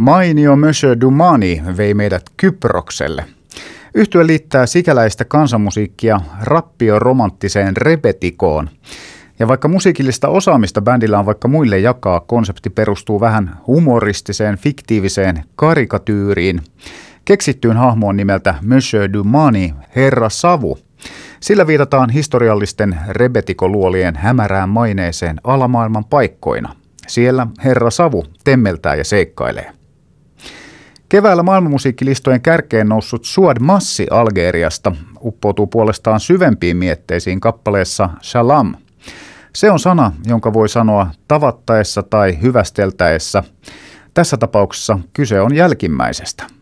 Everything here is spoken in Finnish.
Mainio Monsieur Dumani vei meidät Kyprokselle. Yhtye liittää sikäläistä kansanmusiikkia rappioromanttiseen rebetikoon. Ja vaikka musiikillista osaamista bändillä on vaikka muille jakaa, konsepti perustuu vähän humoristiseen, fiktiiviseen karikatyyriin. Keksittyyn hahmoon nimeltä Monsieur Dumani, herra Savu. Sillä viitataan historiallisten rebetikoluolien hämärään maineeseen alamaailman paikkoina. Siellä herra Savu temmeltää ja seikkailee. Keväällä maailmanmusiikkilistojen kärkeen noussut Suad Massi Algeriasta uppoutuu puolestaan syvempiin mietteisiin kappaleessa Salam. Se on sana, jonka voi sanoa tavattaessa tai hyvästeltäessä. Tässä tapauksessa kyse on jälkimmäisestä.